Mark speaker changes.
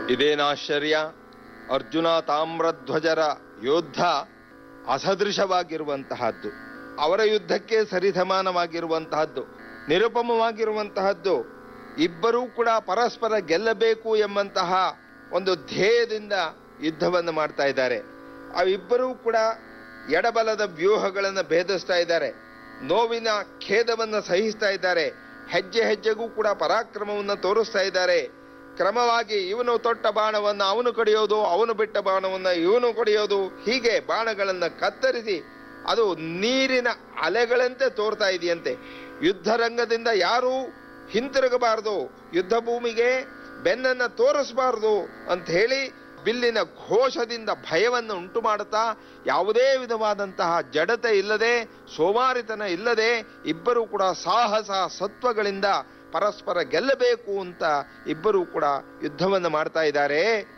Speaker 1: ಇದೇನಾಶ್ಚರ್ಯ, ಅರ್ಜುನ ತಾಮ್ರಧ್ವಜರ ಯೋದ್ಧ ಅಸದೃಶವಾಗಿರುವಂತಹದ್ದು, ಅವರ ಯುದ್ಧಕ್ಕೆ ಸರಿಸಮಾನವಾಗಿರುವಂತಹದ್ದು, ನಿರುಪಮವಾಗಿರುವಂತಹದ್ದು. ಇಬ್ಬರೂ ಕೂಡ ಪರಸ್ಪರ ಗೆಲ್ಲಬೇಕು ಎಂಬಂತಹ ಒಂದು ಧ್ಯೇಯದಿಂದ ಯುದ್ಧವನ್ನು ಮಾಡ್ತಾ ಇದ್ದಾರೆ. ಅವಿಬ್ಬರೂ ಕೂಡ ಎಡಬಲದ ವ್ಯೂಹಗಳನ್ನು ಭೇದಿಸ್ತಾ ಇದ್ದಾರೆ, ನೋವಿನ ಖೇದವನ್ನು ಸಹಿಸ್ತಾ ಇದ್ದಾರೆ, ಹೆಜ್ಜೆ ಹೆಜ್ಜೆಗೂ ಕೂಡ ಪರಾಕ್ರಮವನ್ನು ತೋರಿಸ್ತಾ ಇದ್ದಾರೆ. ಕ್ರಮವಾಗಿ ಇವನು ತೊಟ್ಟ ಬಾಣವನ್ನು ಅವನು ಕಡಿಯೋದು, ಅವನು ಬಿಟ್ಟ ಬಾಣವನ್ನು ಇವನು ಕಡಿಯೋದು, ಹೀಗೆ ಬಾಣಗಳನ್ನು ಕತ್ತರಿಸಿ ಅದು ನೀರಿನ ಅಲೆಗಳಂತೆ ತೋರ್ತಾ ಇದೆಯಂತೆ. ಯುದ್ಧ ರಂಗದಿಂದ ಯಾರೂ ಹಿಂತಿರುಗಬಾರದು, ಯುದ್ಧ ಭೂಮಿಗೆ ಬೆನ್ನನ್ನು ತೋರಿಸಬಾರದು ಅಂತ ಹೇಳಿ ಬಿಲ್ಲಿನ ಘೋಷದಿಂದ ಭಯವನ್ನು ಉಂಟು ಮಾಡುತ್ತಾ, ಯಾವುದೇ ವಿಧವಾದಂತಹ ಜಡತೆ ಇಲ್ಲದೆ, ಸೋಮಾರಿತನ ಇಲ್ಲದೆ ಇಬ್ಬರೂ ಕೂಡ ಸಾಹಸ ಸತ್ವಗಳಿಂದ ಪರಸ್ಪರ ಗೆಲ್ಲಬೇಕು ಅಂತ ಇಬ್ಬರೂ ಕೂಡ ಯುದ್ಧವನ್ನು ಮಾಡ್ತಾ ಇದ್ದಾರೆ.